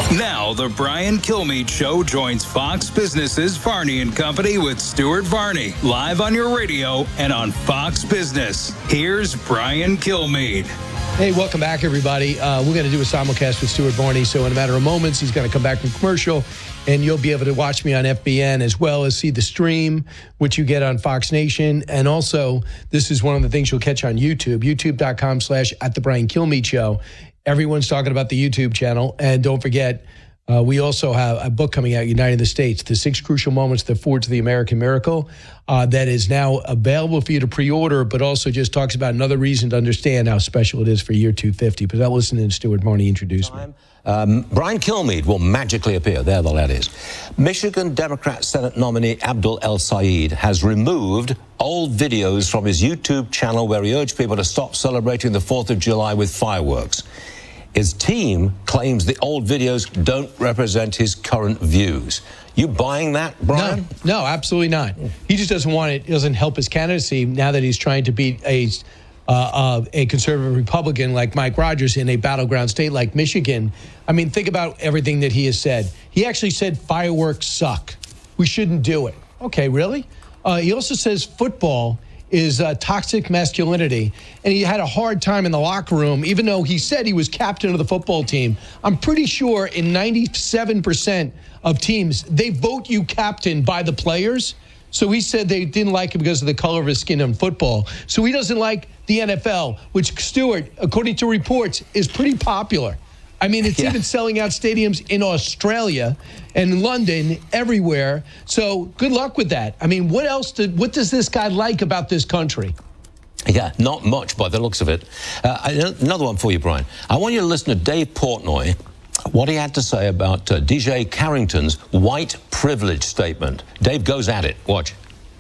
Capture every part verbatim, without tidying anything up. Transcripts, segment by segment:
Now, the Brian Kilmeade Show joins Fox Business's Varney and Company with Stuart Varney, live on your radio and on Fox Business. Here's Brian Kilmeade. Hey, welcome back, everybody. Uh, we're going to do a simulcast with Stuart Varney, so in a matter of moments, he's going to come back from commercial, and you'll be able to watch me on F B N as well as see the stream, which you get on Fox Nation. And also, this is one of the things you'll catch on YouTube, youtube.com slash at the Brian Kilmeade Show. Everyone's talking about the YouTube channel. And don't forget, uh, we also have a book coming out, Uniting the States, The Six Crucial Moments That Forged the American Miracle, uh, that is now available for you to pre-order, but also just talks about another reason to understand how special it is for year two fifty. But I'll listen to Stuart Varney introduce me. Um, Brian Kilmeade will magically appear. There the lad is. Michigan Democrat Senate nominee Abdul El-Sayed has removed old videos from his YouTube channel where he urged people to stop celebrating the fourth of July with fireworks. His team claims the old videos don't represent his current views. You buying that, Brian? No, no, absolutely not. He just doesn't want it. It doesn't help his candidacy now that he's trying to beat a uh, uh, a conservative Republican like Mike Rogers in a battleground state like Michigan. I mean, think about everything that he has said. He actually said fireworks suck. We shouldn't do it. Okay, really? Uh, he also says football is uh, toxic masculinity, and he had a hard time in the locker room, even though he said he was captain of the football team. I'm pretty sure in ninety-seven percent of teams, they vote you captain by the players. So he said they didn't like him because of the color of his skin in football. So he doesn't like the N F L, which, Stuart, according to reports, is pretty popular. I mean, it's yeah. even selling out stadiums in Australia and London, everywhere. So good luck with that. I mean, what else did, what does this guy like about this country? Yeah, not much by the looks of it. Uh, another one for you, Brian. I want you to listen to Dave Portnoy, what he had to say about uh, D J Carrington's white privilege statement. Dave goes at it. Watch.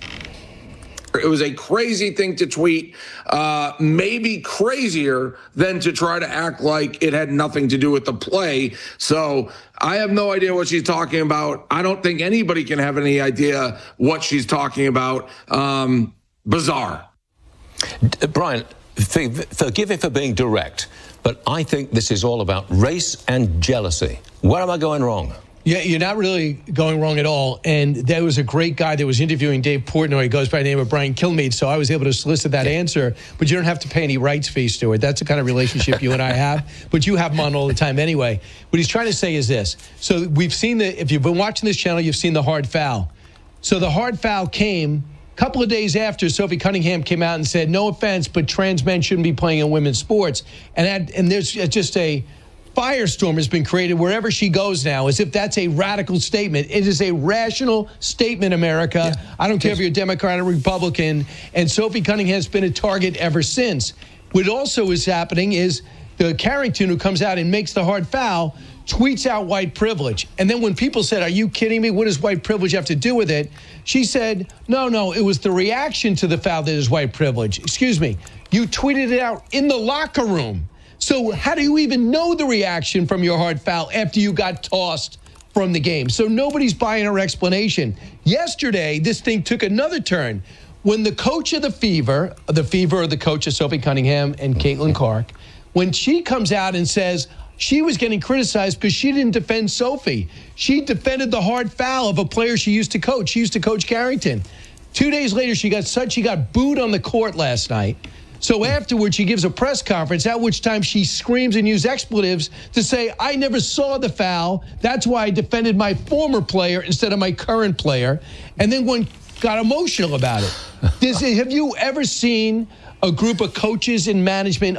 It was a crazy thing to tweet, uh, maybe crazier than to try to act like it had nothing to do with the play. So I have no idea what she's talking about. I don't think anybody can have any idea what she's talking about. Um, bizarre. Brian, forgive me for being direct, but I think this is all about race and jealousy. Where am I going wrong? Yeah, you're not really going wrong at all. And there was a great guy that was interviewing Dave Portnoy. He goes by the name of Brian Kilmeade, so I was able to solicit that answer. But you don't have to pay any rights fees, Stuart. That's the kind of relationship you and I have. But you have them on all the time anyway. What he's trying to say is this. So we've seen the, if you've been watching this channel, you've seen the hard foul. So the hard foul came a couple of days after Sophie Cunningham came out and said, no offense, but trans men shouldn't be playing in women's sports. And, that, and there's just a firestorm has been created wherever she goes now, as if that's a radical statement. It is a rational statement, America. Yeah. I don't care if you're a Democrat or Republican. And Sophie Cunningham has been a target ever since. What also is happening is the Carrington, who comes out and makes the hard foul, tweets out white privilege. And then when people said, are you kidding me? What does white privilege have to do with it? She said, no, no, it was the reaction to the foul that is white privilege. Excuse me. You tweeted it out in the locker room. So how do you even know the reaction from your hard foul after you got tossed from the game? So nobody's buying her explanation. Yesterday, this thing took another turn. When the coach of the Fever, the Fever, the coach of Sophie Cunningham and Caitlin Clark, when she comes out and says she was getting criticized because she didn't defend Sophie. She defended the hard foul of a player she used to coach. She used to coach Carrington. Two days later, she got such, she got booed on the court last night. So afterwards, she gives a press conference, at which time she screams and uses expletives to say, I never saw the foul. That's why I defended my former player instead of my current player. And then one got emotional about it. Does, have you ever seen a group of coaches in management